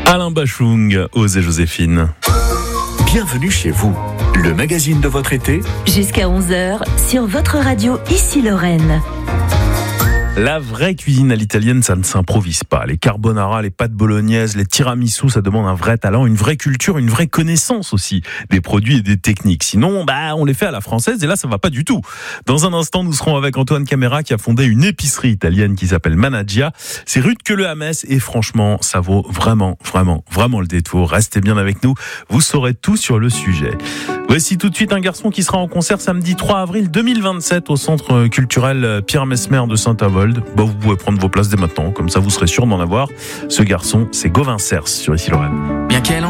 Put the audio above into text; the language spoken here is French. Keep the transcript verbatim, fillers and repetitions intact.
Alain Bachung, Osez Joséphine. Bienvenue chez vous, le magazine de votre été. Jusqu'à onze heures, sur votre radio Ici Lorraine. La vraie cuisine à l'italienne, ça ne s'improvise pas. Les carbonara, les pâtes bolognaises, les tiramisu, ça demande un vrai talent, une vraie culture, une vraie connaissance aussi des produits et des techniques. Sinon, bah, on les fait à la française et là, ça va pas du tout. Dans un instant, nous serons avec Antoine Camera qui a fondé une épicerie italienne qui s'appelle Managgia. C'est rue de Queuleux à Metz et franchement, ça vaut vraiment, vraiment, vraiment le détour. Restez bien avec nous, vous saurez tout sur le sujet. Voici tout de suite un garçon qui sera en concert samedi trois avril deux mille vingt-sept au centre culturel Pierre Messmer de Saint-Avold. Bah, vous pouvez prendre vos places dès maintenant, comme ça vous serez sûr d'en avoir. Ce garçon, c'est Gauvin Cers sur Ici Lorraine. Bien qu'elle